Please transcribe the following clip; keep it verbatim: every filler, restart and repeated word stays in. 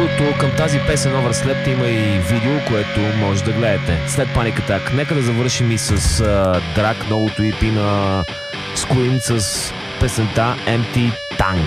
другото, към тази песен Overslept има и видео, което може да гледате след Panic Attack. Нека да завършим и с uh, Drag, новото и пи на Squint с песента Empty Tank.